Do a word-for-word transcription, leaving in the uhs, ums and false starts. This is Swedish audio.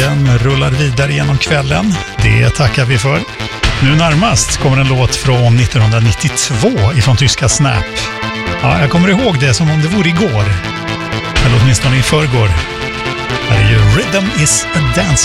musiken rullar vidare genom kvällen. Det tackar vi för. Nu närmast kommer en låt från nittonhundranittiotvå ifrån tyska Snap. Ja, jag kommer ihåg det som om det vore igår. Eller åtminstone i förrgår. Här är ju Rhythm is a Dance